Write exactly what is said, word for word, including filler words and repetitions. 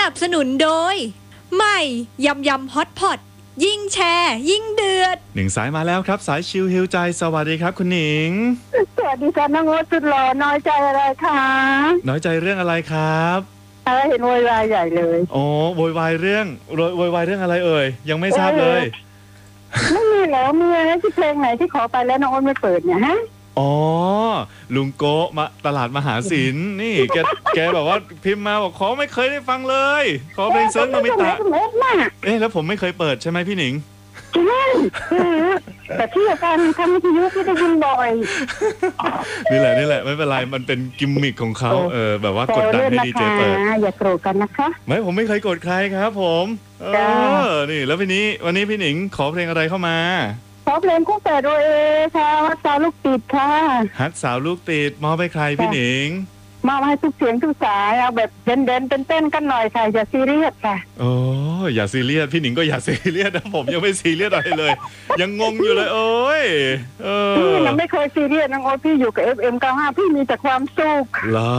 นับสนุนโดยใหม่ยำยำฮอตพอตยิ่งแชร์ยิ่งเดือดหนึ่งสายมาแล้วครับสายชิลฮิวใจสวัสดีครับคุณหนิงสวัสดีค่ะน้องโอ๊ตสุดหล่อน้อยใจอะไรคะน้อยใจเรื่องอะไรครับอะไรเห็นโวยวายใหญ่เลยโอ้โวยวายเรื่องโวยวายเรื่องอะไรเอ่ยยังไม่ทราบเลยไม่มีแล้วมีอะไรที่เพลงไหนที่ขอไปแล้วน้องโอ๊ตไม่เปิดเนี่ยฮะอ๋อลุงโกะมาตลาดมหาศิลป์นี่แกแกบอกว่าพิมพ์มาบอกขอไม่เคยได้ฟังเลยขอเพลงเซิร์ฟโนบิตะเอ๊ะแล้วผมไม่เคยเปิดใช่ไหมพี่หนิงใช่แต่ที่อาการทำวิทยุที่ได้ยินบ่อยนี่แหละนี่แหละไม่เป็นไรมันเป็นกิมมิคของเขาเออแบบว่ากดดันให้ดีเจเปิดอย่าโกรธกันนะคะไม่ผมไม่เคยกดใครครับผมเออนี่แล้ววันนี้วันนี้พี่หนิงขอเพลงอะไรเข้ามาขอเพลงคู่แฝดโอเอค่ะฮักสาวลูกติดค่ะฮักสาวลูกติดมอบให้ใครพี่หนิงมอบให้ทุกเสียงทุกสายเอาแบบเด่นๆเต้นๆกันหน่อยค่ะอย่าซีเรียสค่ะโอ้อย่าซีเรียสพี่หนิงก็อย่าซีเรียสนะผมยังไม่ซีเรียสอะไรเลยยังงงอยู่เลยโอ้ยเออพี่ยังไม่เคยซีเรียสน้องโอ๊ตพี่อยู่กับ เอฟ เอ็ม เก้าสิบห้าพี่มีแต่ความสุขเหรอ